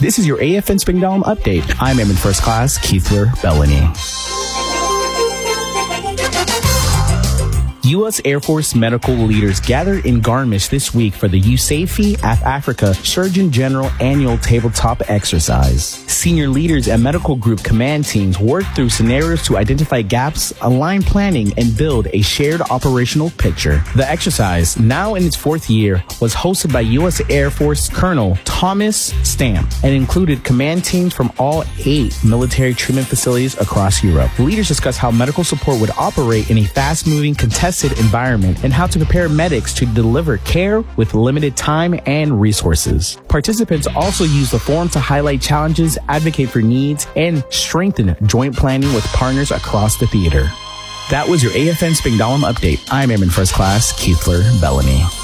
This is your AFN Springdalum update. I'm Airman First Class Keithler Bellany. U.S. Air Force medical leaders gathered in Garmisch this week for the USAFE Africa Surgeon General Annual Tabletop Exercise. Senior leaders and medical group command teams worked through scenarios to identify gaps, align planning, and build a shared operational picture. The exercise, now in its fourth year, was hosted by U.S. Air Force Colonel Thomas Stamp and included command teams from all 8 military treatment facilities across Europe. The leaders discussed how medical support would operate in a fast-moving, contested environment and how to prepare medics to deliver care with limited time and resources. Participants also used the forum to highlight challenges, advocate for needs, and strengthen joint planning with partners across the theater. That was your AFN Springdalum update. I'm Airman First Class Keithler Bellany.